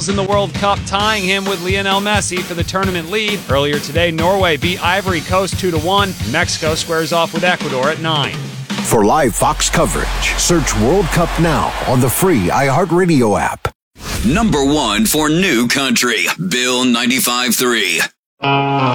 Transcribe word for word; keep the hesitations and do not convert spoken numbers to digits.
goals in the World Cup, tying him with Lionel Messi for the tournament lead. Earlier today, Norway beat Ivory Coast two to one. Mexico squares off with Ecuador at nine. For live Fox coverage, search World Cup now on the free iHeartRadio app. Number one for new country, Bill ninety-five point three.